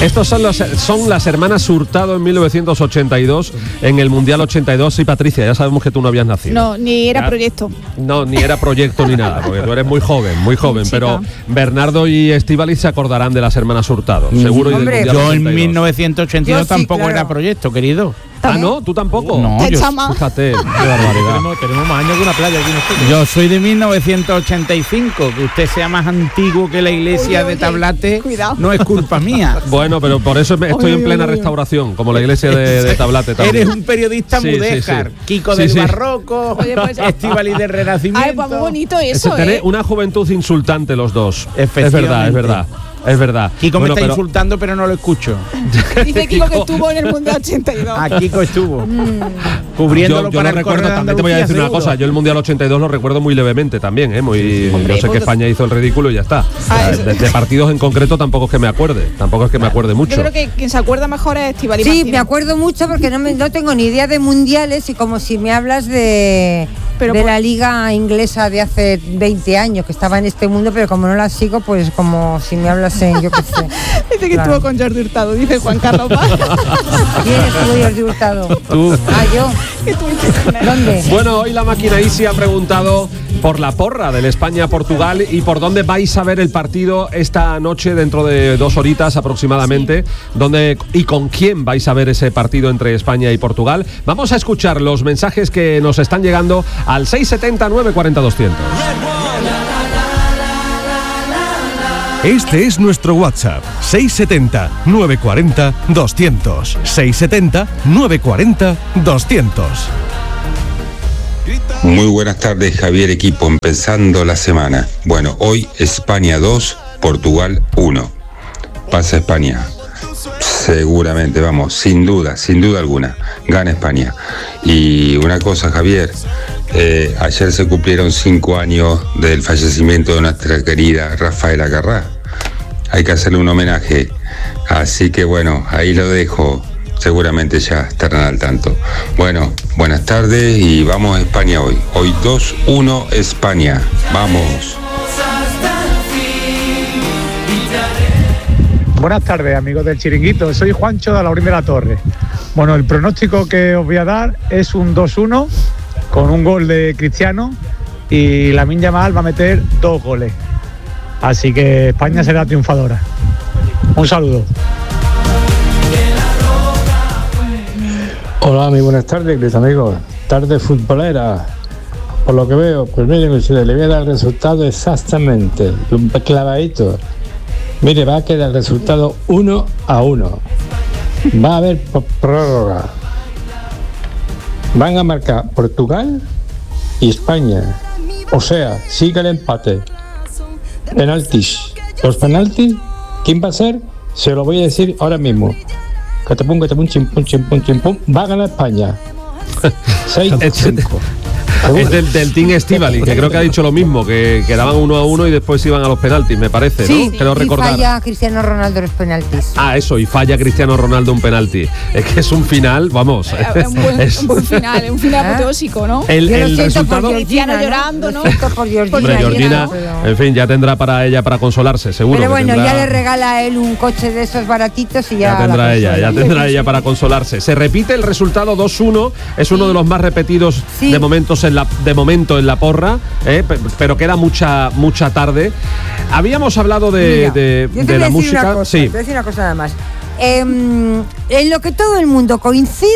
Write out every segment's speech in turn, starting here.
Estos son las hermanas Hurtado en 1982, en el Mundial 82. Sí, Patricia, ya sabemos que tú no habías nacido. No, ni era proyecto. No, ni era proyecto ni nada, porque tú eres muy joven, pero Bernardo y Estíbaliz se acordarán de las hermanas Hurtado, seguro. Hombre, y del yo 82. en 1982 sí, tampoco claro. era proyecto, querido. Ah, ¿no? ¿Tú tampoco? No, Te yo, chama. Fíjate, qué barbaridad. Tenemos más años que una playa aquí nosotros. yo soy de 1985. Que usted sea más antiguo que la iglesia Oye, de Tablate cuidado. no es culpa mía. Bueno, pero por eso estoy en plena restauración, como la iglesia de Tablate también. Eres un periodista Sí, mudéjar. sí, sí. Kiko Sí, del sí. Barroco, Oye, pues- Estíbaliz del Renacimiento. Ay, pues muy bonito eso, Tener una juventud insultante los dos. Efectivamente. Es verdad. Es verdad. Kiko Bueno, me está pero- insultando, pero no lo escucho. Dice Kiko que estuvo en el Mundial 82. Ah, Kiko estuvo. Cubriéndolo Yo para lo el recuerdo, Correo de también te voy a decir Andalucía, una seguro. cosa, yo el Mundial 82 lo recuerdo muy levemente también, Hombre, yo sé que pues- España hizo el ridículo y ya está. Eso. De partidos en concreto tampoco es que me acuerde, mucho. Yo creo que quien se acuerda mejor es Estíbaliz Sí, Martínez. me acuerdo mucho porque no tengo ni idea de mundiales y como si me hablas de Pero de por- la liga inglesa de hace 20 años que estaba en este mundo, pero como no la sigo, pues como si me hablas en, yo qué sé. Dice que Claro. estuvo con Jordi Hurtado, dice Juan Carlos Paz. ¿Quién estuvo Jordi Hurtado? Tú. Ah, yo. Que estuviste con él. ¿Dónde? Bueno, hoy la máquina Easy ha preguntado por la porra del España-Portugal y por dónde vais a ver el partido esta noche dentro de 2 horitas aproximadamente, dónde y con quién vais a ver ese partido entre España y Portugal. Vamos a escuchar los mensajes que nos están llegando al 670 940 200. Este es nuestro WhatsApp, 670 940 200. 670 940 200. Muy buenas tardes, Javier, equipo, empezando la semana. Bueno, hoy España 2, Portugal 1. Pasa España. Seguramente, vamos, sin duda alguna, gana España. Y una cosa, Javier, ayer se cumplieron 5 años del fallecimiento de nuestra querida Rafaela Carrá. Hay que hacerle un homenaje, así que bueno, ahí lo dejo. Seguramente ya estarán al tanto. Bueno, buenas tardes y vamos a España hoy. Hoy 2-1 España. Vamos. Buenas tardes, amigos del Chiringuito. Soy Juancho de Laurín de la Torre. Bueno, el pronóstico que os voy a dar es un 2-1 con un gol de Cristiano y Lamine Yamal va a meter 2 goles. Así que España será triunfadora. Un saludo. Hola, muy buenas tardes, queridos amigos. Tarde futbolera. Por lo que veo, pues miren ustedes, le voy a dar el resultado exactamente, un clavadito. Mire, va a quedar el resultado 1-1. Va a haber prórroga. Van a marcar Portugal y España. O sea, sigue el empate. Penaltis. Los penaltis, ¿quién va a ser? Se lo voy a decir ahora mismo. Que te pongo, chimpum. Va a ganar España. 6-5. Es del Team Estíbaliz, que creo que ha dicho lo mismo, que quedaban 1-1 y después iban a los penaltis, me parece, Sí, ¿no? Creo y recordar. falla Cristiano Ronaldo los penaltis. Ah, eso, y falla Cristiano Ronaldo un penalti. Es que es un final, vamos. Un buen final, un final apoteósico, ¿no? El Yo lo siento resultado. por Cristiano Georgina, llorando, ¿no? Lo siento por Georgina. Hombre, Georgina, pero- en fin, ya tendrá para ella para consolarse, seguro. Pero que bueno, tendrá- ya le regala a él un coche de esos baratitos y Ya ya. tendrá la ella, consuela. ya tendrá ella para consolarse. Se repite el resultado 2-1, es uno de los más repetidos Sí. de momento en la porra, pero queda mucha tarde. Habíamos hablado Mira, de yo te voy a la decir música. una cosa, Sí. te voy a decir una cosa nada más. En lo que todo el mundo coincide,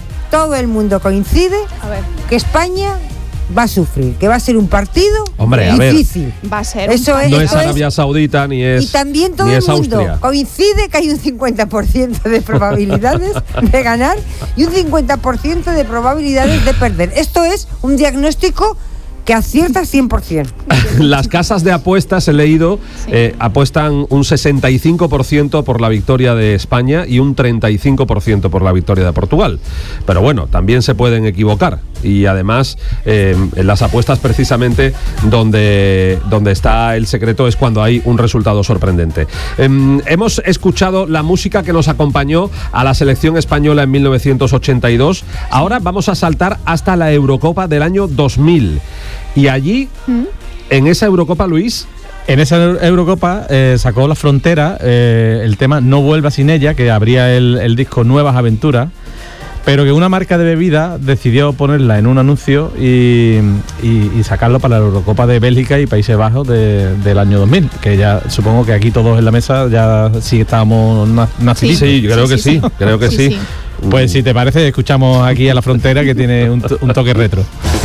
A ver, que España va a sufrir, que va a ser un partido Hombre, a ver. difícil. va a ser Eso un es- No es esto Arabia Saudita ni es Y también todo ni el es mundo Austria. coincide que hay un 50% de probabilidades de ganar y un 50% de probabilidades de perder. Esto es un diagnóstico que acierta 100%. Las casas de apuestas, he leído, apuestan un 65% por la victoria de España y un 35% por la victoria de Portugal. Pero bueno, también se pueden equivocar. Y además, en las apuestas precisamente donde está el secreto es cuando hay un resultado sorprendente. Hemos escuchado la música que nos acompañó a la selección española en 1982. Ahora vamos a saltar hasta la Eurocopa del año 2000. Y allí, en esa Eurocopa, Luis, En esa Eurocopa sacó La Frontera el tema No vuelva sin ella, que abría el disco Nuevas Aventuras, pero que una marca de bebida decidió ponerla en un anuncio y sacarlo para la Eurocopa de Bélgica y Países Bajos del año 2000, que ya supongo que aquí todos en la mesa ya sí estábamos nacidos. Sí, yo creo que sí, creo que sí. Pues si te parece, escuchamos aquí a La Frontera, que tiene un toque retro.